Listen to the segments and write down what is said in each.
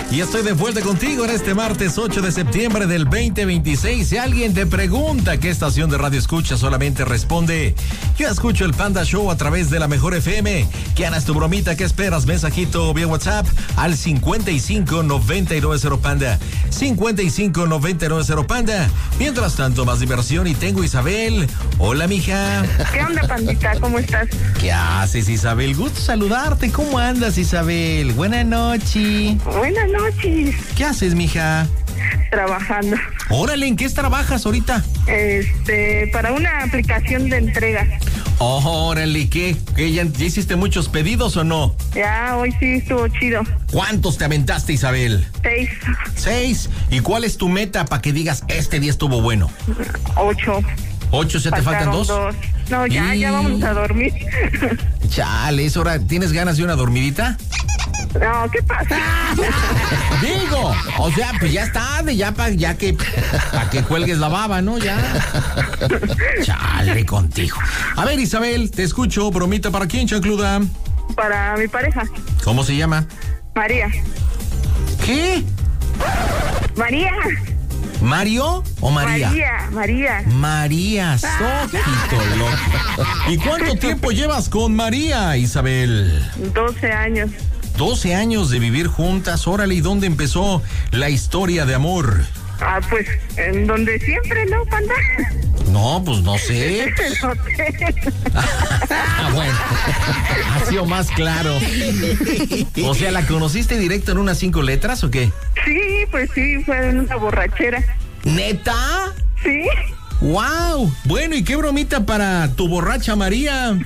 Y estoy de vuelta contigo en este martes 8 de septiembre del 2026. Si alguien te pregunta qué estación de radio escucha, solamente responde: yo escucho el Panda Show a través de la Mejor FM. ¿Qué hagas tu bromita? ¿Qué esperas? Mensajito vía WhatsApp al 55-990 Panda. 55-990 Panda. Mientras tanto, más diversión y tengo Isabel. Hola, mija. ¿Qué onda, pandita? ¿Cómo estás? ¿Qué haces, Isabel? Gusto saludarte. ¿Cómo andas, Isabel? Buenas noches. Buenas noches. ¿Qué haces, mija? Trabajando. Órale, ¿en qué trabajas ahorita? Para una aplicación de entrega. Órale, ¿qué? ¿Ya hiciste muchos pedidos o no? Ya, hoy sí estuvo chido. ¿Cuántos te aventaste, Isabel? 6. 6. ¿Y cuál es tu meta para que digas, este día estuvo bueno? 8. 8, ¿se te faltan 2? No, ya vamos a dormir. Chale, es hora. ¿Tienes ganas de una dormidita? No, ¿qué pasa? Digo, o sea, pues ya es tarde, para que cuelgues la baba, ¿no? Ya. Chale contigo. A ver, Isabel, te escucho. Bromita, ¿para quién, chancluda? Para mi pareja. ¿Cómo se llama? María. ¿Qué? María. ¿Mario o María? María. María, Sojito loco. ¿Y cuánto tiempo llevas con María, Isabel? 12 años. 12 años de vivir juntas. Órale, ¿y dónde empezó la historia de amor? Pues en donde siempre, ¿no, Panda? No, pues no sé. El hotel. Bueno, ha sido más claro. O sea, ¿la conociste directo en unas 5 letras o qué? Sí, pues sí, fue en una borrachera. ¿Neta? Sí. ¡Wow! Bueno, ¿y qué bromita para tu borracha María?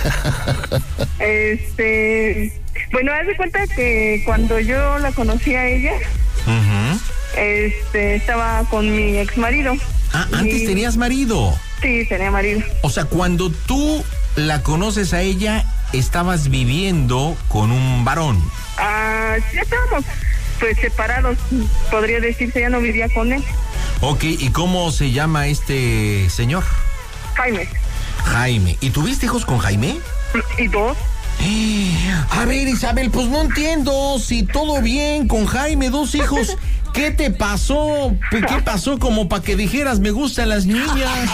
Bueno, haz de cuenta que cuando yo la conocí a ella, estaba con mi ex marido. ¿Antes tenías marido? Sí, tenía marido. O sea, cuando tú la conoces a ella, estabas viviendo con un varón. Ya estábamos, pues, separados, podría decirse, ya no vivía con él. Ok, ¿y cómo se llama este señor? Jaime. Jaime. ¿Y tuviste hijos con Jaime? ¿Y 2? A ver, Isabel, pues no entiendo. Si todo bien con Jaime, 2 hijos, ¿qué te pasó? ¿Qué pasó como para que dijeras me gustan las niñas?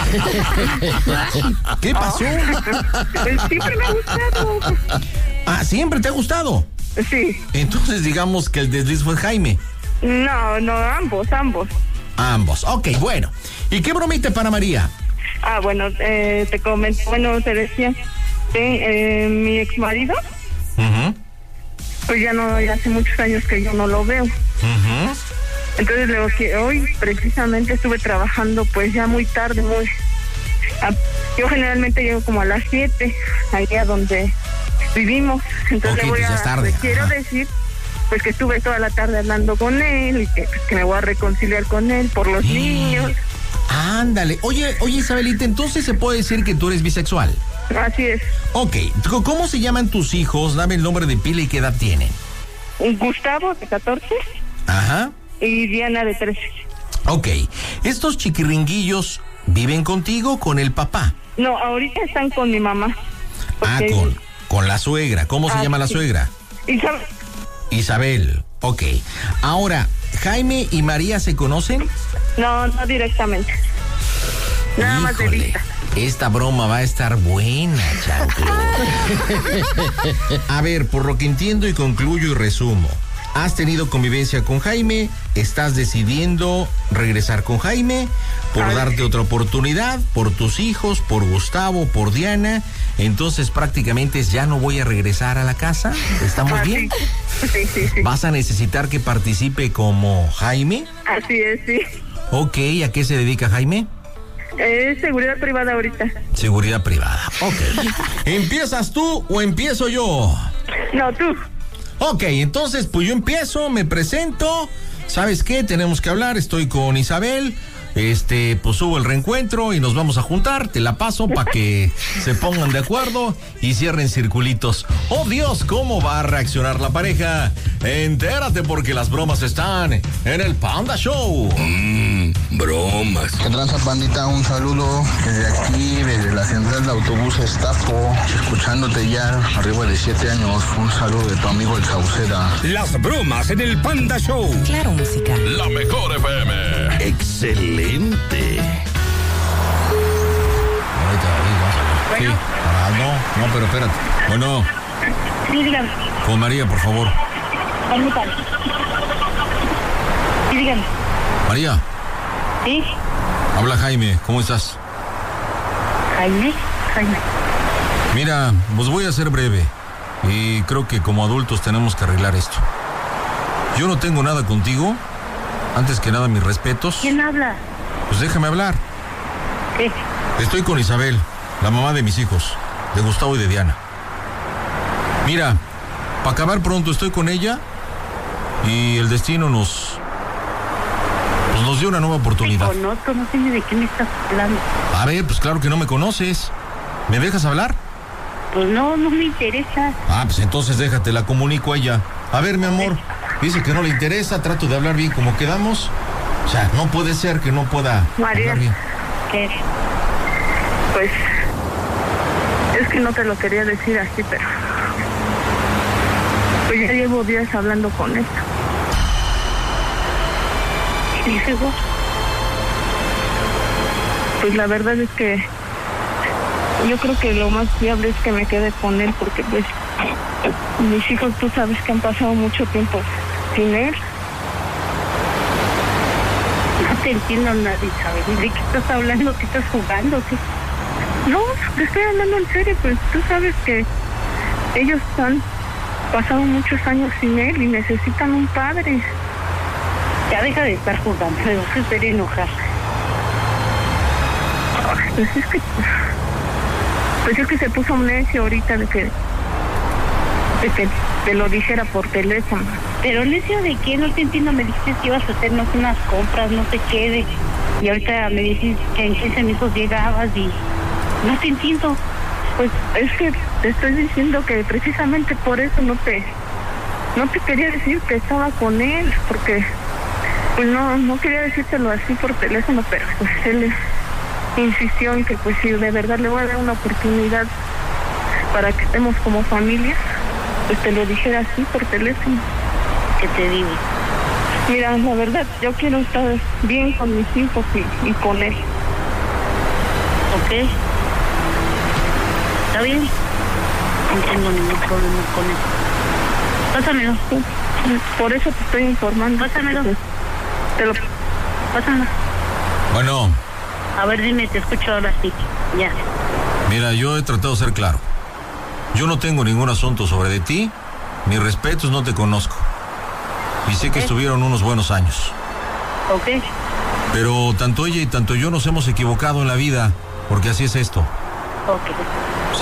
¿Qué pasó? Siempre me ha gustado. ¿Siempre te ha gustado? Sí. Entonces digamos que el desliz fue Jaime. No, ambos. Ambos, ok, bueno. ¿Y qué bromita para María? Bueno, te comento, te decía que mi ex marido, pues ya hace muchos años que yo no lo veo. Entonces le digo que hoy precisamente estuve trabajando pues ya muy tarde, yo generalmente llego como a las 7, allá donde vivimos. Entonces le quiero decir pues que estuve toda la tarde hablando con él y que me voy a reconciliar con él por los niños. Ándale. Oye, Isabelita, entonces se puede decir que tú eres bisexual. Así es. Ok, ¿cómo se llaman tus hijos? Dame el nombre de pila y qué edad tienen. Gustavo, de 14. Ajá. Y Diana, de 13. Ok, ¿estos chiquiringuillos viven contigo con el papá? No, ahorita están con mi mamá. Con la suegra. ¿Cómo se llama la suegra? Isabel, ok. Ahora, ¿Jaime y María se conocen? No directamente. Nada más de vista. Esta broma va a estar buena, chanclo. A ver, por lo que entiendo y concluyo y resumo, has tenido convivencia con Jaime, estás decidiendo regresar con Jaime por darte otra oportunidad, por tus hijos, por Gustavo, por Diana. Entonces prácticamente ya no voy a regresar a la casa. ¿Estamos bien? Sí. ¿Vas a necesitar que participe como Jaime? Así es, sí. Ok, ¿a qué se dedica Jaime? Es seguridad privada ahorita. Seguridad privada, ok. ¿Empiezas tú o empiezo yo? No, tú. Ok, entonces pues yo empiezo, me presento. ¿Sabes qué? Tenemos que hablar, estoy con Isabel. pues hubo el reencuentro y nos vamos a juntar. Te la paso para que se pongan de acuerdo y cierren circulitos. ¡Oh, Dios! ¿Cómo va a reaccionar la pareja? Entérate porque las bromas están en el Panda Show. Bromas. ¿Qué tranza, pandita? Un saludo desde aquí, desde la central de autobuses Tapo, escuchándote ya arriba de 7 años. Un saludo de tu amigo el Sauceda. Las bromas en el Panda Show. Claro, música. La mejor FM. Excelente. Sí. No, pero espérate. Bueno. Sí, dígame. Con María, por favor. Permítame. Sí, dígame. María. Sí. Habla Jaime, ¿cómo estás? Jaime. Mira, pues voy a ser breve. Y creo que como adultos tenemos que arreglar esto. Yo no tengo nada contigo. Antes que nada, mis respetos. ¿Quién habla? Pues déjame hablar. ¿Qué? Estoy con Isabel, la mamá de mis hijos, de Gustavo y de Diana. Mira, para acabar pronto estoy con ella y el destino nos dio una nueva oportunidad. Te conozco, no sé ni de qué me estás hablando. A ver, pues claro que no me conoces. ¿Me dejas hablar? Pues no me interesa. Pues entonces déjate, la comunico a ella. A ver, mi amor, dice que no le interesa, trato de hablar bien como quedamos. O sea, no puede ser que no pueda María, hablar bien. ¿qué? Pues, es que no te lo quería decir así, pero pues ya llevo días hablando con él. Y luego, pues la verdad es que yo creo que lo más viable es que me quede con él, porque pues mis hijos, tú sabes que han pasado mucho tiempo sin él. No te entiendo nada, Isabel. ¿De qué estás hablando? ¿Qué estás jugando? ¿Qué? No, te estoy hablando en serio, pues tú sabes que ellos han pasado muchos años sin él y necesitan un padre. Ya deja de estar jugando, me vas a hacer enojar. Pues es que se puso necio ahorita de que te lo dijera por teléfono. ¿Pero necio de qué? No te entiendo, me dijiste que ibas a hacernos unas compras, no sé qué, y ahorita me dices que en 15 minutos llegabas y no te entiendo. Pues es que te estoy diciendo que precisamente por eso no te quería decir que estaba con él, porque pues no quería decírtelo así por teléfono, pero pues él insistió en que pues si de verdad le voy a dar una oportunidad para que estemos como familia, pues te lo dijera así por teléfono. ¿Qué te digo? Mira, la verdad, yo quiero estar bien con mis hijos y con él. ¿Ok? ¿Está bien? No tengo ningún problema con él. Pásamelo. Por eso te estoy informando. Pásamelo. Pásamelo. Bueno. A ver, dime, te escucho ahora sí. Ya. Mira, yo he tratado de ser claro. Yo no tengo ningún asunto sobre de ti. Mis respetos, no te conozco. Y sé que estuvieron unos buenos años. Ok. Pero tanto ella y tanto yo nos hemos equivocado en la vida, porque así es esto. Ok.